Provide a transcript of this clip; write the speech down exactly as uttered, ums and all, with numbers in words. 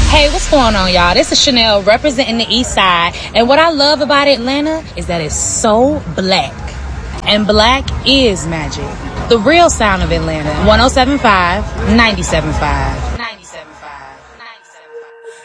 Hey, what's going on, y'all? This is Chanel representing the East Side. And what I love about Atlanta is that it's so black. And black is magic. The real sound of Atlanta. one oh seven point five, ninety-seven point five.